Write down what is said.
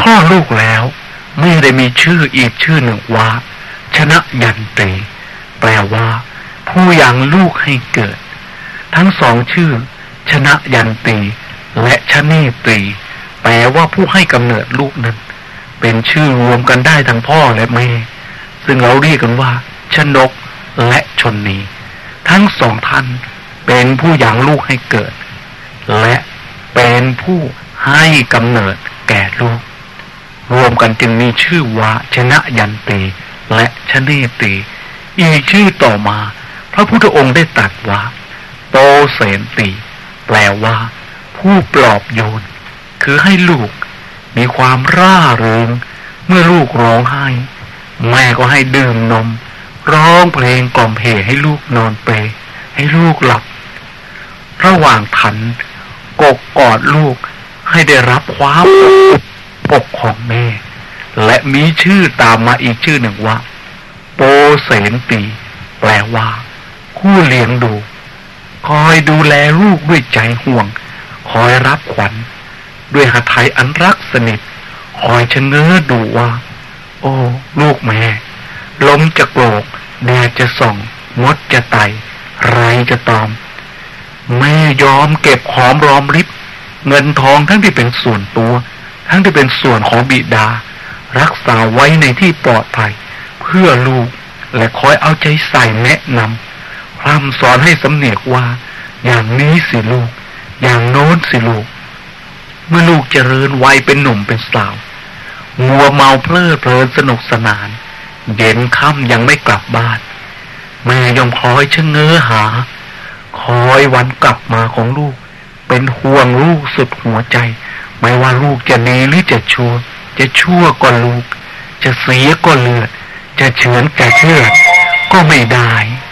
คลอดลูกแล้วไม่ได้มีชื่ออีกชื่อหนึ่งว่าชนะยันตีแปลว่าผู้ยังลูกให้เกิดทั้งสองชื่อชนะยันตีและชเนตรีแปลว่าผู้ให้กำเนิดลูกนั้นเป็นชื่อรวมกันได้ทั้งพ่อและแม่ซึ่งเราเรียกกันว่าชนกและชนนีทั้งสองท่านเป็นผู้ยังลูกให้เกิดและเป็นผู้ให้กำเนิดแก่ลูกรวมกันจึงมีชื่อว่าชนะยันตีและชเนตรีอีกชื่อต่อมาพระพุทธองค์ได้ตรัสว่าโตเสนตีแปลว่าผู้ปลอบโยนคือให้ลูกมีความร่าเริงเมื่อลูกร้องไห้แม่ก็ให้ดื่มนมร้องเพลงกล่อมเพลให้ลูกนอนเปลให้ลูกหลับระหว่างขันกกอดลูกให้ได้รับความปกของแม่และมีชื่อตามมาอีกชื่อหนึ่งว่าโปเสนตีแปลว่าผู้เลี้ยงดูคอยดูแลลูกด้วยใจห่วงคอยรับขวัญด้วยหทัยอันรักสนิทคอยชะเง้อดูว่าโอ้ลูกแม่ลมจะโกรกแดดจะส่องมดจะไต่ไรจะตอมแม่ยอมเก็บหอมรอมริบเงินทองทั้งที่เป็นส่วนตัวทั้งที่เป็นส่วนของบิดารักษาไว้ในที่ปลอดภัยเพื่อลูกและคอยเอาใจใส่แนะนำพร่ำสอนให้สำเนียกว่าอย่างนี้สิลูกอย่างโน้นสิลูกเมื่อลูกเจริญวัยเป็นหนุ่มเป็นสาวมัวเมาเพลิดเพลินสนุกสนานเย็นค่ำยังไม่กลับบ้านแม่ย่อมคอยชะเง้อหาคอยวันกลับมาของลูกเป็นห่วงลูกสุดหัวใจไม่ว่าลูกจะดีหรือจะชั่วก็ลูกจะเสียก็เลือดจะเฉือนจะเชือดก็ไม่ได้